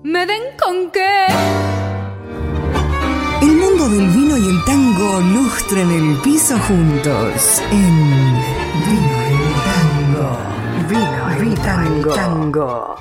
me den con qué. El mundo del vino y el tango lustran el piso juntos en Vino y Tango. Vino y Tango.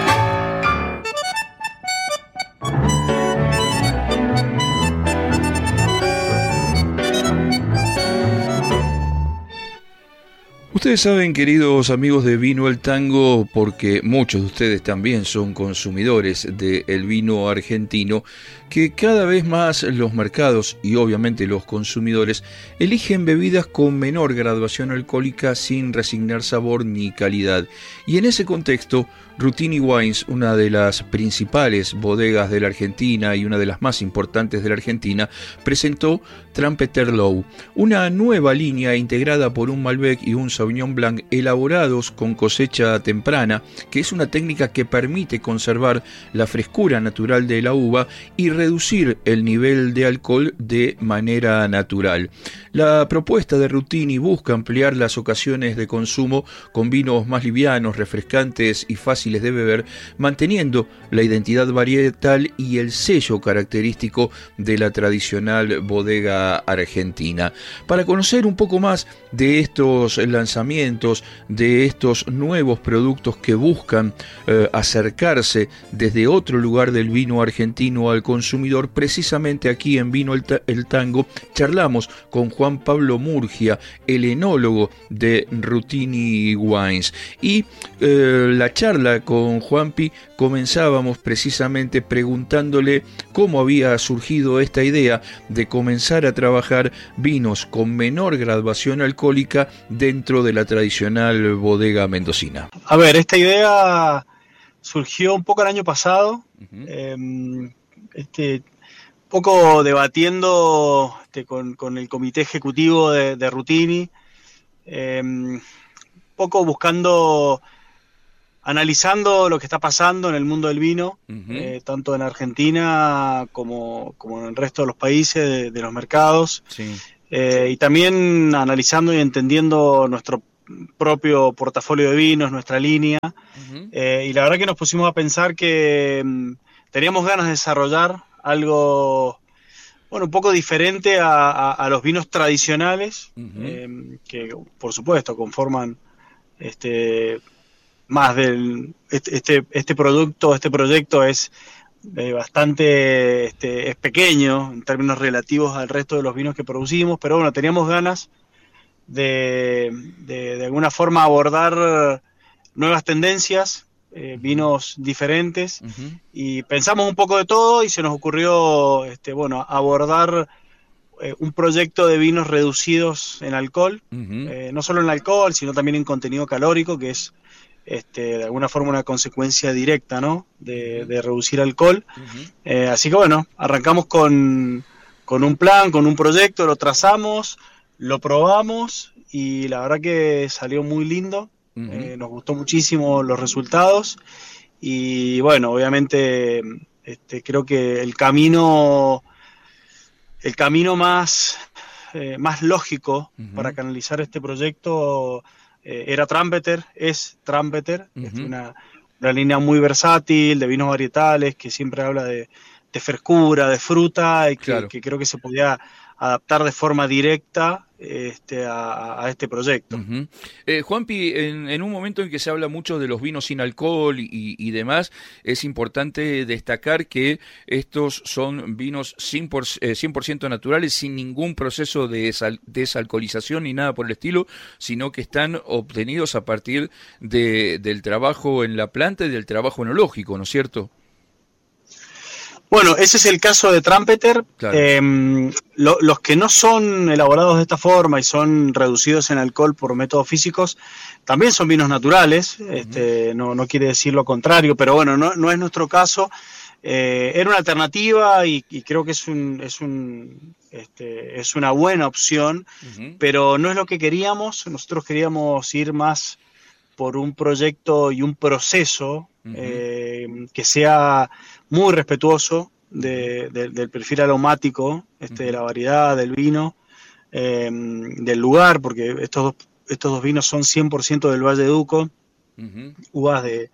Ustedes saben, queridos amigos de Vino el Tango, porque muchos de ustedes también son consumidores del vino argentino, que cada vez más los mercados y obviamente los consumidores eligen bebidas con menor graduación alcohólica sin resignar sabor ni calidad. Y en ese contexto, Rutini Wines, una de las principales bodegas de la Argentina y una de las más importantes de la Argentina, presentó Trumpeter Low, una nueva línea integrada por un Malbec y un Sauvignon Blanc elaborados con cosecha temprana, que es una técnica que permite conservar la frescura natural de la uva y reducir el nivel de alcohol de manera natural. La propuesta de Rutini busca ampliar las ocasiones de consumo con vinos más livianos, refrescantes y fáciles de beber, manteniendo la identidad varietal y el sello característico de la tradicional bodega argentina. Para conocer un poco más de estos lanzamientos, de estos nuevos productos que buscan acercarse desde otro lugar del vino argentino al consumidor, precisamente aquí en Vino el Tango, charlamos con Juan Pablo Murgia, el enólogo de Rutini Wines. Y la charla con Juanpi comenzábamos precisamente preguntándole cómo había surgido esta idea de comenzar a trabajar vinos con menor graduación alcohólica dentro de la tradicional bodega mendocina. A ver, esta idea surgió un poco el año pasado, un poco debatiendo con el comité ejecutivo de Rutini, un poco buscando, analizando lo que está pasando en el mundo del vino, tanto en Argentina como en el resto de los países, de los mercados, sí. Y también analizando y entendiendo nuestro propio portafolio de vinos, nuestra línea, y la verdad que nos pusimos a pensar que teníamos ganas de desarrollar algo, bueno, un poco diferente a los vinos tradicionales, que por supuesto conforman más del este proyecto es bastante es pequeño en términos relativos al resto de los vinos que producimos, pero bueno, teníamos ganas de alguna forma abordar nuevas tendencias, vinos diferentes, y pensamos un poco de todo y se nos ocurrió abordar un proyecto de vinos reducidos en alcohol, no solo en alcohol, sino también en contenido calórico, que es de alguna forma una consecuencia directa, ¿no? de reducir alcohol. Así que bueno, arrancamos con un plan, con un proyecto, lo trazamos, lo probamos y la verdad que salió muy lindo. Nos gustó muchísimo los resultados y bueno, obviamente creo que el camino más lógico para canalizar este proyecto era Trumpeter, es una línea muy versátil de vinos varietales que siempre habla de frescura, de fruta y que creo que se podía adaptar de forma directa a este proyecto. Juanpi, en un momento en que se habla mucho de los vinos sin alcohol y demás, es importante destacar que estos son vinos 100% naturales, sin ningún proceso de desalcoholización ni nada por el estilo, sino que están obtenidos a partir del trabajo en la planta y del trabajo enológico, ¿no es cierto? Bueno, ese es el caso de Trumpeter. Claro. Los que no son elaborados de esta forma y son reducidos en alcohol por métodos físicos, también son vinos naturales. No quiere decir lo contrario, pero bueno, no es nuestro caso. Era una alternativa y creo que es una buena opción, pero no es lo que queríamos. Nosotros queríamos ir más por un proyecto y un proceso que sea muy respetuoso del perfil aromático, de la variedad del vino, del lugar, porque estos dos vinos son 100% del Valle de Uco, uvas de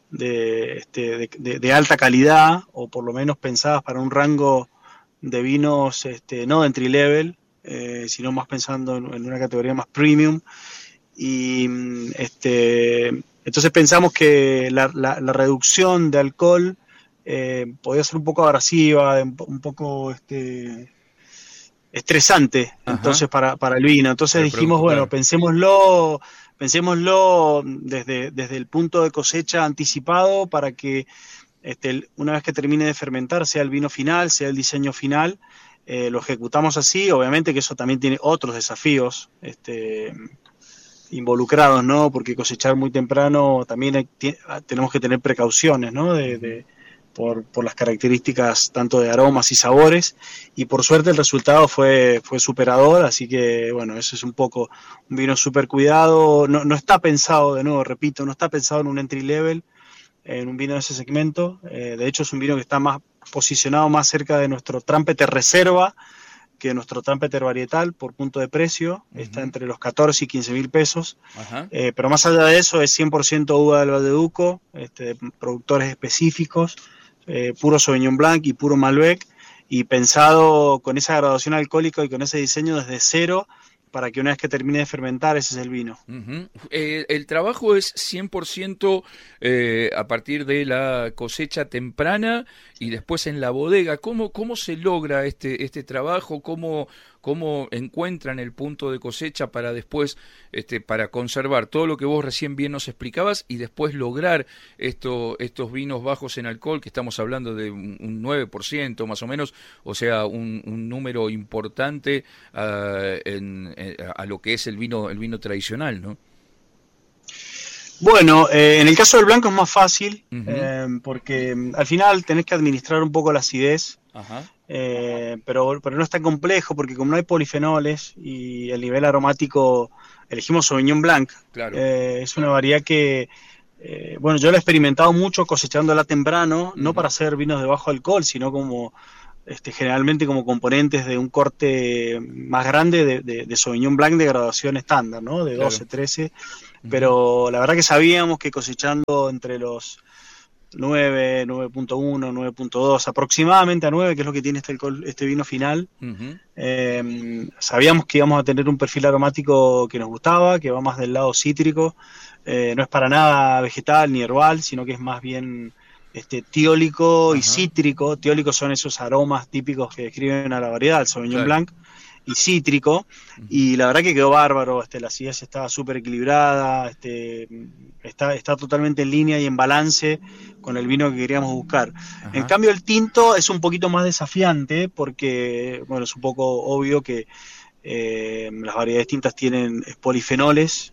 de alta calidad, o por lo menos pensadas para un rango de vinos no de entry level, sino más pensando en una categoría más premium. Y entonces pensamos que la reducción de alcohol podía ser un poco abrasiva, un poco estresante. Ajá. Entonces para el vino. Entonces dijimos, bueno, claro, pensémoslo desde el punto de cosecha anticipado para que una vez que termine de fermentar sea el vino final, sea el diseño final. Lo ejecutamos así, obviamente que eso también tiene otros desafíos involucrados, ¿no? Porque cosechar muy temprano también tenemos que tener precauciones, ¿no? Por las características tanto de aromas y sabores, y por suerte el resultado fue superador, así que bueno, eso es un poco un vino súper cuidado, no está pensado, de nuevo, repito, no está pensado en un entry level, en un vino de ese segmento, de hecho es un vino que está más posicionado más cerca de nuestro Trumpeter Reserva que nuestro Trumpeter varietal por punto de precio, está entre los 14 y 15 mil pesos, pero más allá de eso es 100% uva del Valdeduco, productores específicos, puro Sauvignon Blanc y puro Malbec, y pensado con esa graduación alcohólica y con ese diseño desde cero, para que una vez que termine de fermentar, ese es el vino. El trabajo es 100% a partir de la cosecha temprana y después en la bodega. ¿Cómo se logra este trabajo? ¿Cómo encuentran el punto de cosecha para después, para conservar todo lo que vos recién bien nos explicabas y después lograr estos vinos bajos en alcohol, que estamos hablando de un 9% más o menos, o sea, un número importante a lo que es el vino tradicional, ¿no? Bueno, en el caso del blanco es más fácil, porque al final tenés que administrar un poco la acidez, pero no es tan complejo, porque como no hay polifenoles y el nivel aromático, elegimos Sauvignon Blanc, claro. Es una variedad que, bueno, yo la he experimentado mucho cosechándola temprano, no para hacer vinos de bajo alcohol, sino como generalmente como componentes de un corte más grande de Sauvignon Blanc de graduación estándar, ¿no? De 12, claro. 13, pero la verdad que sabíamos que cosechando entre los 9, 9.1, 9.2, aproximadamente a 9, que es lo que tiene este vino final, sabíamos que íbamos a tener un perfil aromático que nos gustaba, que va más del lado cítrico, no es para nada vegetal ni herbal, sino que es más bien tiólico y cítrico. Tiólicos son esos aromas típicos que describen a la variedad, el Sauvignon Blanc, y cítrico, y la verdad que quedó bárbaro, la acidez estaba súper equilibrada, está totalmente en línea y en balance con el vino que queríamos buscar. En cambio el tinto es un poquito más desafiante, porque bueno, es un poco obvio que las variedades tintas tienen polifenoles,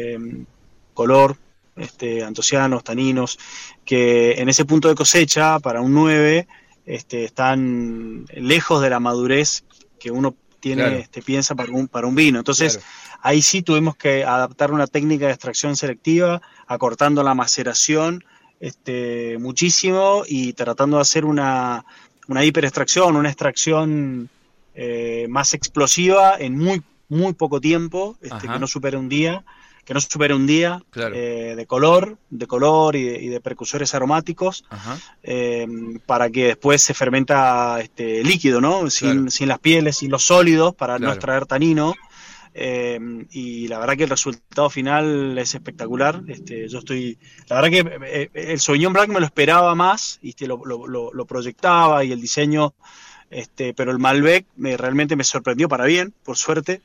color, antocianos, taninos, que en ese punto de cosecha, para un 9, están lejos de la madurez que uno tiene, claro. Piensa para un vino. Entonces, claro. Ahí sí tuvimos que adaptar una técnica de extracción selectiva, acortando la maceración muchísimo y tratando de hacer una hiperextracción, una extracción más explosiva en muy poco tiempo, que no supere un día. Claro. De color y de precursores aromáticos, para que después se fermenta líquido, ¿no? Sin las pieles, sin los sólidos, para no extraer tanino. Y la verdad que el resultado final es espectacular. La verdad que el Sauvignon Blanc me lo esperaba más, y lo proyectaba, y el diseño, pero el Malbec realmente me sorprendió para bien, por suerte.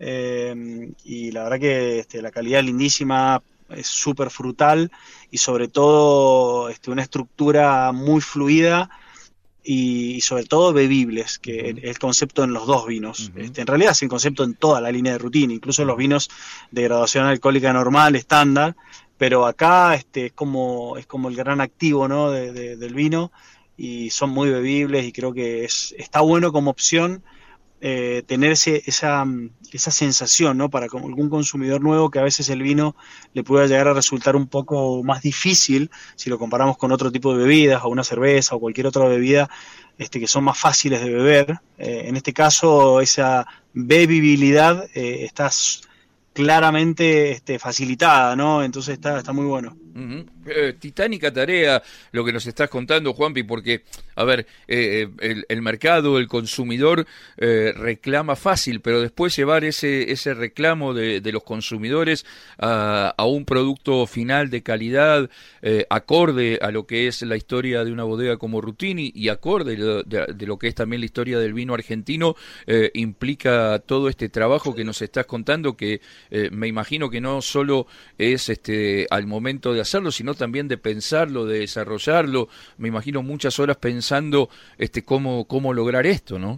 Y la verdad que la calidad es lindísima, es súper frutal, y sobre todo una estructura muy fluida y sobre todo bebibles, que es el concepto en los dos vinos. En realidad es el concepto en toda la línea de rutina, incluso en los vinos de graduación alcohólica normal, estándar, pero acá es como el gran activo, ¿no? del vino, y son muy bebibles, y creo que está bueno como opción tener esa sensación, ¿no? Para algún consumidor nuevo, que a veces el vino le pueda llegar a resultar un poco más difícil si lo comparamos con otro tipo de bebidas, o una cerveza o cualquier otra bebida que son más fáciles de beber. En este caso, esa bebibilidad está claramente facilitada, ¿no? Entonces está muy bueno. Titánica tarea lo que nos estás contando, Juanpi, porque, a ver, el mercado, el consumidor reclama fácil, pero después llevar ese reclamo de los consumidores a un producto final de calidad, acorde a lo que es la historia de una bodega como Rutini y acorde de lo que es también la historia del vino argentino, implica todo este trabajo que nos estás contando, que me imagino que no solo es al momento de hacerlo, sino también de pensarlo, de desarrollarlo. Me imagino muchas horas pensando cómo lograr esto, ¿no?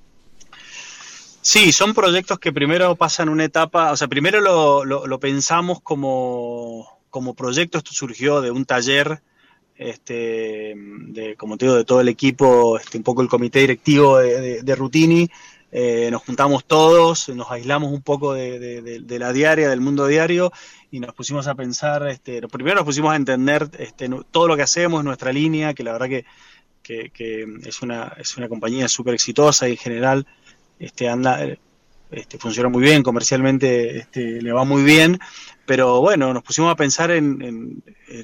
Sí, son proyectos que primero pasan una etapa, o sea, primero lo pensamos como proyecto. Esto surgió de un taller, como te digo, de todo el equipo, un poco el comité directivo de Rutini. Nos juntamos todos, nos aislamos un poco de la diaria, del mundo diario, y nos pusimos a pensar, primero nos pusimos a entender todo lo que hacemos, nuestra línea, que la verdad que es una compañía súper exitosa y en general funciona muy bien, comercialmente le va muy bien, pero bueno, nos pusimos a pensar en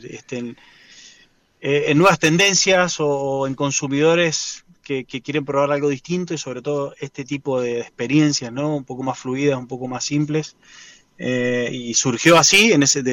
nuevas tendencias o en consumidores que quieren probar algo distinto, y sobre todo este tipo de experiencias, ¿no? Un poco más fluidas, un poco más simples, y surgió así,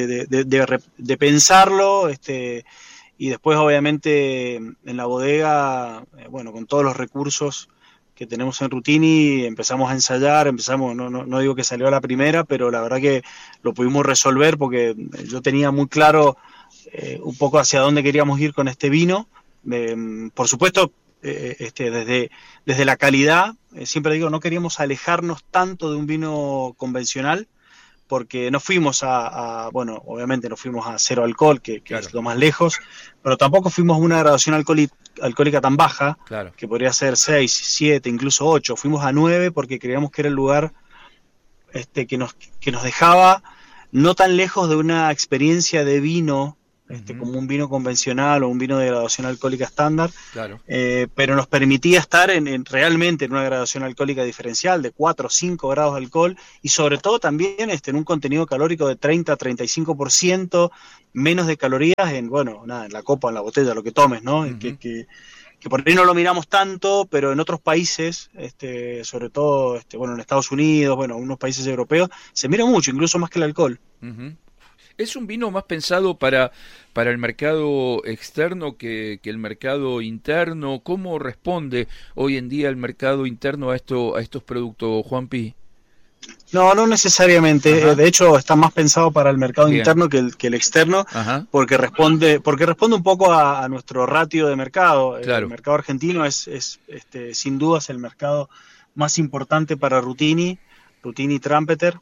de pensarlo, y después obviamente en la bodega, con todos los recursos que tenemos en Rutini, empezamos a ensayar, no digo que salió a la primera, pero la verdad que lo pudimos resolver porque yo tenía muy claro un poco hacia dónde queríamos ir con este vino. Por supuesto, desde la calidad, siempre digo, no queríamos alejarnos tanto de un vino convencional, porque no fuimos obviamente no fuimos a cero alcohol, que claro, es lo más lejos, pero tampoco fuimos a una graduación alcohólica tan baja, claro, que podría ser 6, 7, incluso 8. Fuimos a 9 porque creíamos que era el lugar que nos dejaba no tan lejos de una experiencia de vino, como un vino convencional o un vino de graduación alcohólica estándar, claro, pero nos permitía estar realmente en una graduación alcohólica diferencial de 4 o 5 grados de alcohol, y sobre todo también en un contenido calórico de 30-35%, menos de calorías en la copa, en la botella, lo que tomes, ¿no? Que por ahí no lo miramos tanto, pero en otros países, sobre todo en Estados Unidos, unos países europeos, se mira mucho, incluso más que el alcohol. ¿Es un vino más pensado para el mercado externo que el mercado interno? ¿Cómo responde hoy en día el mercado interno a estos productos, Juanpi? No necesariamente. De hecho, está más pensado para el mercado interno que el externo, porque responde un poco a nuestro ratio de mercado. Claro. El mercado argentino es sin dudas el mercado más importante para Rutini Trumpeter.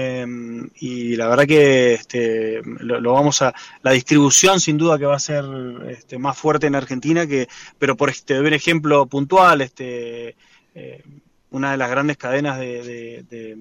Y la verdad que lo vamos a... La distribución sin duda que va a ser más fuerte en Argentina, pero por un ejemplo puntual, una de las grandes cadenas de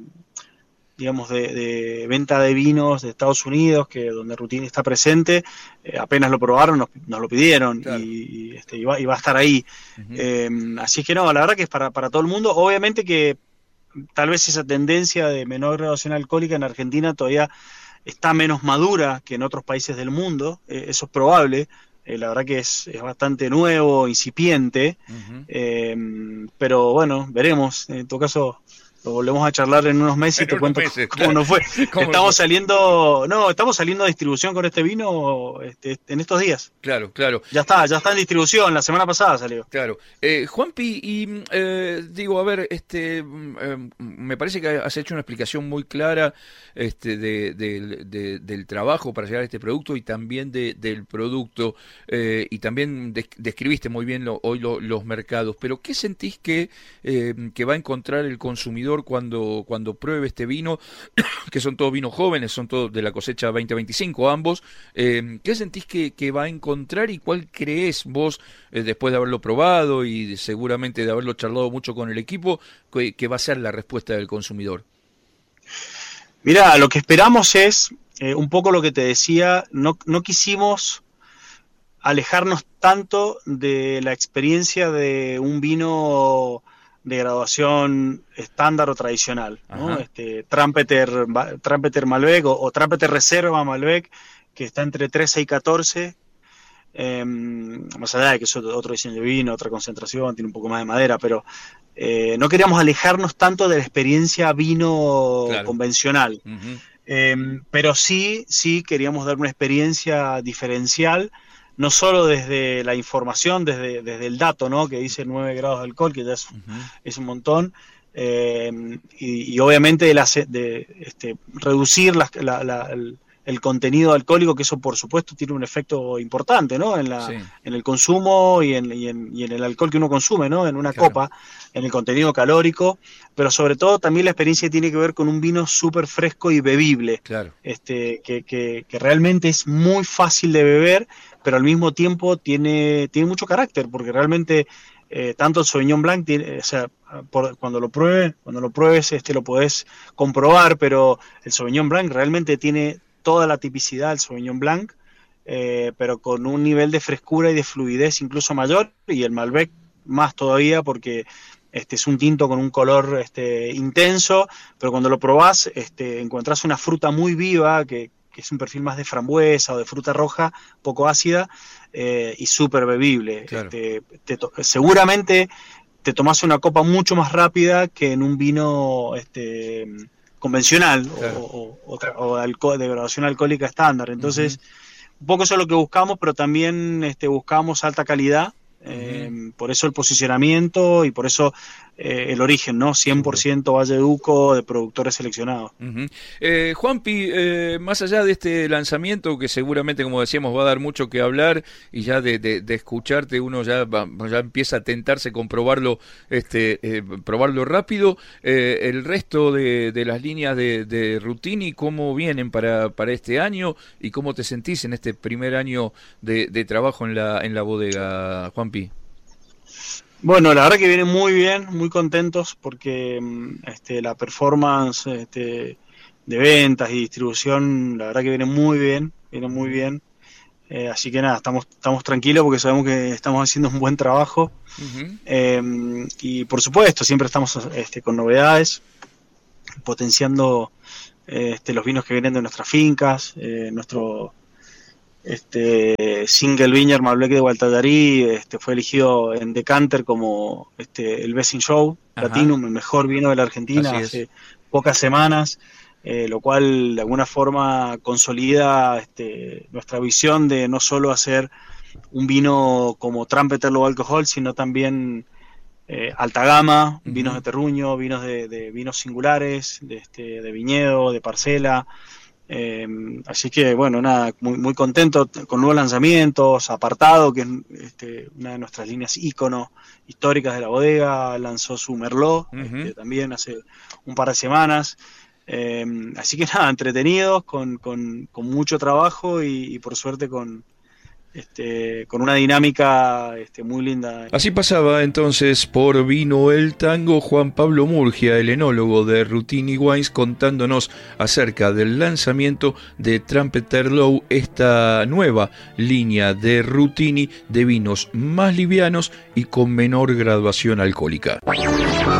venta de vinos de Estados Unidos, donde Rutini está presente, apenas lo probaron, nos lo pidieron, claro, y va a estar ahí. Así que no, la verdad que es para todo el mundo. Obviamente que tal vez esa tendencia de menor graduación alcohólica en Argentina todavía está menos madura que en otros países del mundo, eso es probable. La verdad que es bastante nuevo, incipiente, pero bueno, veremos. En todo caso, lo volvemos a charlar en unos meses y te cuento cómo nos fue. Estamos saliendo a distribución con este vino en estos días. Claro. Ya está en distribución, la semana pasada salió. Claro. Juanpi, y me parece que has hecho una explicación muy clara del trabajo para llegar a este producto y también del producto, y también describiste muy bien hoy los mercados, pero ¿qué sentís que va a encontrar el consumidor cuando pruebe este vino, que son todos vinos jóvenes, son todos de la cosecha 2025 ambos? ¿Qué sentís que va a encontrar y cuál crees vos, después de haberlo probado y seguramente de haberlo charlado mucho con el equipo, que va a ser la respuesta del consumidor? Mirá, lo que esperamos es un poco lo que te decía. No quisimos alejarnos tanto de la experiencia de un vino de graduación estándar o tradicional, ¿no? Trumpeter Malbec o Trumpeter Reserva Malbec, que está entre 13 y 14. Más allá de que es otro diseño de vino, otra concentración, tiene un poco más de madera, pero no queríamos alejarnos tanto de la experiencia vino convencional. Pero sí queríamos dar una experiencia diferencial, no solo desde la información, desde el dato, ¿no? Que dice 9 grados de alcohol, que ya es un montón, y obviamente reducir el contenido alcohólico, que eso por supuesto tiene un efecto importante, ¿no? En el consumo y en el alcohol que uno consume, ¿no? En una copa, en el contenido calórico, pero sobre todo también la experiencia tiene que ver con un vino súper fresco y bebible, que realmente es muy fácil de beber, pero al mismo tiempo tiene mucho carácter, porque realmente tanto el Sauvignon Blanc cuando lo pruebes lo podés comprobar, pero el Sauvignon Blanc realmente tiene toda la tipicidad del Sauvignon Blanc, pero con un nivel de frescura y de fluidez incluso mayor, y el Malbec más todavía, porque es un tinto con un color intenso, pero cuando lo probás encontrás una fruta muy viva, que es un perfil más de frambuesa o de fruta roja, poco ácida, y súper bebible. Seguramente te tomás una copa mucho más rápida que en un vino convencional, o de graduación alcohólica estándar. Entonces, un poco eso es lo que buscamos, pero también buscamos alta calidad. Por eso el posicionamiento y por eso el origen, ¿no? 100% Valle de Uco, de productores seleccionados. Juanpi, más allá de este lanzamiento, que seguramente, como decíamos, va a dar mucho que hablar, y ya de escucharte uno ya empieza a tentarse con probarlo rápido, el resto de las líneas de Rutini, ¿cómo vienen para este año y cómo te sentís en este primer año de trabajo en la bodega, Juanpi? Bueno, la verdad que vienen muy bien, muy contentos, porque la performance de ventas y distribución, la verdad que viene muy bien, así que nada, estamos tranquilos porque sabemos que estamos haciendo un buen trabajo. Y por supuesto, siempre estamos con novedades, potenciando los vinos que vienen de nuestras fincas, nuestro Single Vineyard Malbec de Gualtallarí fue elegido en Decanter como el Best in Show Platinum, el mejor vino de la Argentina hace pocas semanas, lo cual de alguna forma consolida nuestra visión de no solo hacer un vino como Trumpeter Low Alcohol, sino también alta gama, vinos de terruño, vinos de vinos singulares, de viñedo, de parcela. Así que bueno, nada, muy contento con nuevos lanzamientos. Apartado, que es una de nuestras líneas ícono históricas de la bodega, lanzó su Merlot también hace un par de semanas. Así que nada, entretenidos, con mucho trabajo y por suerte con una dinámica muy linda. Así pasaba entonces por Vino el Tango Juan Pablo Murgia, el enólogo de Rutini Wines, contándonos acerca del lanzamiento de Trumpeter Low, esta nueva línea de Rutini de vinos más livianos y con menor graduación alcohólica.